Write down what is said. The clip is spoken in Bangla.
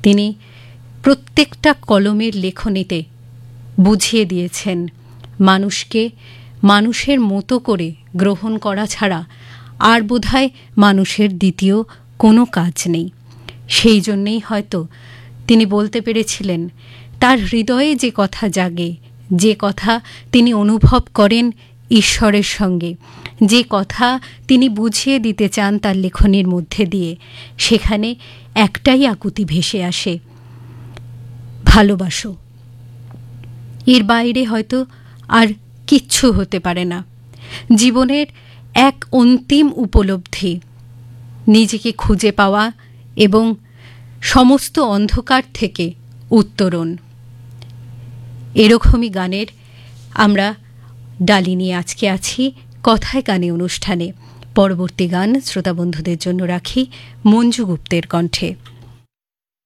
তিনি প্রত্যেকটা কলমের লেখনীতে বুঝিয়ে দিয়েছেন মানুষকে মানুষের মতো করে গ্রহণ করা ছাড়া আর বোধহয় মানুষের দ্বিতীয় কোনো কাজ নেই। সেই জন্যেই হয়তো তিনি বলতে পেরেছিলেন তার হৃদয়ে যে কথা জাগে, যে কথা তিনি অনুভব করেন ঈশ্বরের সঙ্গে, যে কথা তিনি বুঝিয়ে দিতে চান তার লেখনীর মধ্যে দিয়ে, সেখানে একটাই আকুতি ভেসে আসে, ভালোবাসো। এর বাইরে হয়তো আর কিচ্ছু হতে পারে না। জীবনের এক অন্তিম উপলব্ধি, নিজেকে খুঁজে পাওয়া এবং সমস্ত অন্ধকার থেকে উত্তরণ। এরকমই গানের আমরা ডালি নিয়ে আজকে আছি কথায় গানে অনুষ্ঠানে। পরবর্তী গান শ্রোতা বন্ধুদের জন্য রাখি মঞ্জু গুপ্তের কণ্ঠে।